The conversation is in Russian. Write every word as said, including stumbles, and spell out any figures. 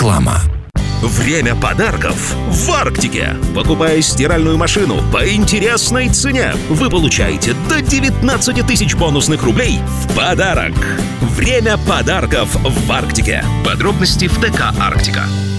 Реклама. Время подарков в Арктике. Покупая стиральную машину по интересной цене, вы получаете до девятнадцати тысяч бонусных рублей в подарок. Время подарков в Арктике. Подробности в ТК «Арктика».